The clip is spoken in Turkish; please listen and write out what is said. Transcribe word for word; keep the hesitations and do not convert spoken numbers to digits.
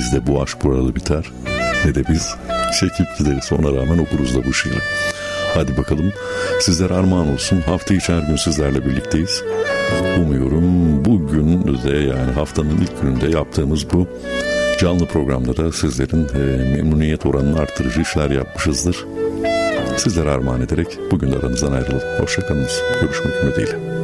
de bu aşk burada biter ne de biz çekip gideriz. Ona rağmen okuruz da bu şiiri. Hadi bakalım, sizlere armağan olsun. Hafta içi her gün sizlerle birlikteyiz. Umuyorum bugün de, yani haftanın ilk gününde yaptığımız bu canlı programda da sizlerin e, memnuniyet oranını arttırıcı işler yapmışızdır. Sizlere armağan ederek bugün de aranızdan ayrılalım. Hoşçakalınız. Görüşmek ümidiyle.